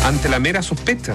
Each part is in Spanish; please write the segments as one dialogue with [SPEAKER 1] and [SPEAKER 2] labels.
[SPEAKER 1] ante la mera sospecha.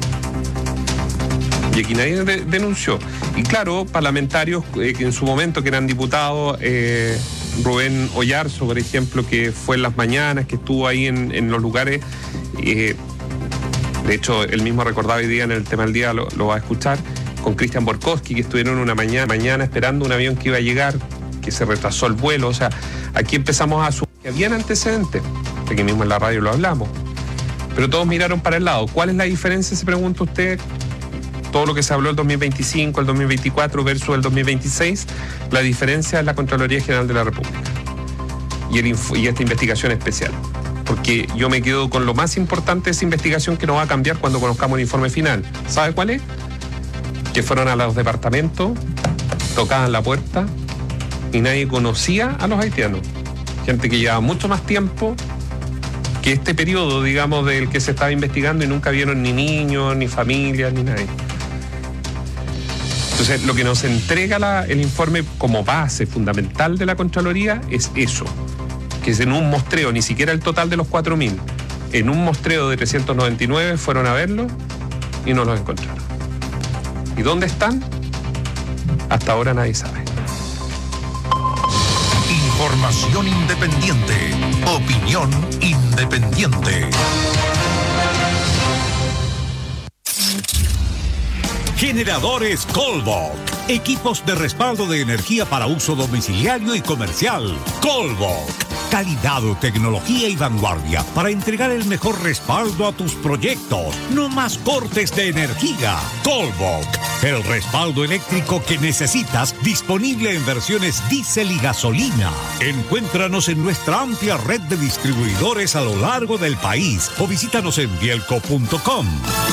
[SPEAKER 1] Y aquí nadie denunció. Y claro, parlamentarios que en su momento que eran diputados, Rubén Oyarzo, por ejemplo, que fue en las mañanas, que estuvo ahí en los lugares, de hecho, él mismo recordaba hoy día en el tema del día, lo va a escuchar, con Cristian Borkowski, que estuvieron una mañana esperando un avión que iba a llegar, que se retrasó el vuelo. O sea, aquí empezamos a asumir que habían antecedentes, aquí mismo en la radio lo hablamos, pero todos miraron para el lado. ¿Cuál es la diferencia, se pregunta usted? Todo lo que se habló el 2025, el 2024 versus el 2026, la diferencia es la Contraloría General de la República y esta investigación especial. Porque yo me quedo con lo más importante de esa investigación, que no va a cambiar cuando conozcamos el informe final. ¿Sabe cuál es? Que fueron a los departamentos, tocaban la puerta y nadie conocía a los haitianos. Gente que llevaba mucho más tiempo que este periodo, digamos, del que se estaba investigando, y nunca vieron ni niños, ni familias, ni nadie. Entonces, lo que nos entrega el informe como base fundamental de la Contraloría es eso, que es en un muestreo, ni siquiera el total de los 4.000, en un muestreo de 399 fueron a verlo y no los encontraron. ¿Y dónde están? Hasta ahora nadie sabe.
[SPEAKER 2] Información independiente. Opinión independiente. Generadores Colbach. Equipos de respaldo de energía para uso domiciliario y comercial. Colbach. Calidad, tecnología y vanguardia para entregar el mejor respaldo a tus proyectos. No más cortes de energía. Colbach. El respaldo eléctrico que necesitas, disponible en versiones diésel y gasolina. Encuéntranos en nuestra amplia red de distribuidores a lo largo del país o visítanos en bielco.com.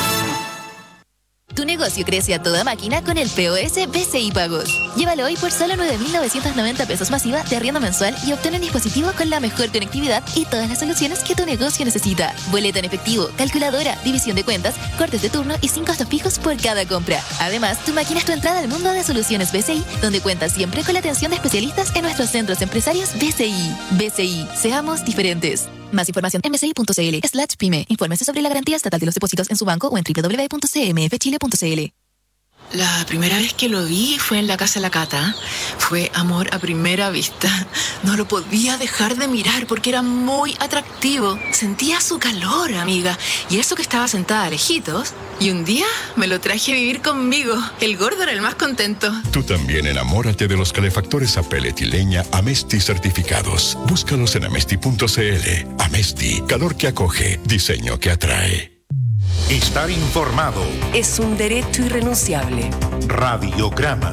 [SPEAKER 3] Tu negocio crece a toda máquina con el POS BCI Pagos. Llévalo hoy por solo 9.990 pesos masiva de arriendo mensual y obtén un dispositivo con la mejor conectividad y todas las soluciones que tu negocio necesita. Boleta en efectivo, calculadora, división de cuentas, cortes de turno y 5 costos fijos por cada compra. Además, tu máquina es tu entrada al mundo de soluciones BCI, donde cuentas siempre con la atención de especialistas en nuestros centros empresarios BCI. BCI, seamos diferentes. Más información en bci.cl/pyme. Infórmese sobre la garantía estatal de los depósitos en su banco o en www.cmfchile.cl.
[SPEAKER 4] La primera vez que lo vi fue en la casa de la Cata. Fue amor a primera vista. No lo podía dejar de mirar porque era muy atractivo. Sentía su calor, amiga. Y eso que estaba sentada lejitos. Y un día me lo traje a vivir conmigo. El gordo era el más contento.
[SPEAKER 5] Tú también enamórate de los calefactores a pellet y leña Amesti certificados. Búscalos en amesti.cl. Amesti, calor que acoge, diseño que atrae.
[SPEAKER 2] Estar informado
[SPEAKER 6] es un derecho irrenunciable.
[SPEAKER 2] Radiograma.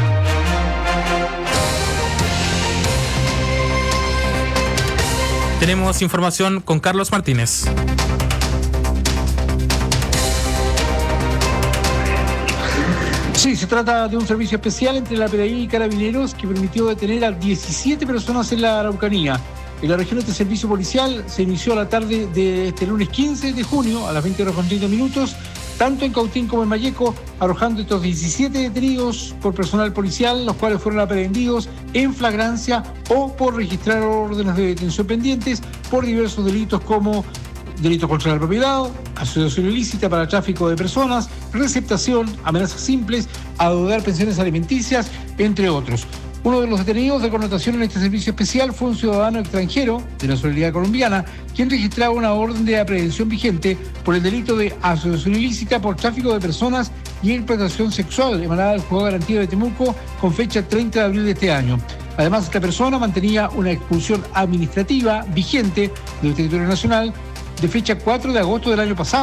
[SPEAKER 7] Tenemos información con Carlos Martínez.
[SPEAKER 8] Sí, se trata de un servicio especial entre la PDI y Carabineros que permitió detener a 17 personas en la Araucanía. En la región, este servicio policial se inició a la tarde de este lunes 15 de junio a las 20:30, tanto en Cautín como en Malleco, arrojando estos 17 detenidos por personal policial, los cuales fueron aprehendidos en flagrancia o por registrar órdenes de detención pendientes por diversos delitos como delitos contra la propiedad, asociación ilícita para tráfico de personas, receptación, amenazas simples, adeudar pensiones alimenticias, entre otros. Uno de los detenidos de connotación en este servicio especial fue un ciudadano extranjero de nacionalidad colombiana, quien registraba una orden de aprehensión vigente por el delito de asociación ilícita por tráfico de personas y explotación sexual, emanada del Juzgado de Garantía de Temuco con fecha 30 de abril de este año. Además, esta persona mantenía una expulsión administrativa vigente del territorio nacional de fecha 4 de agosto del año pasado.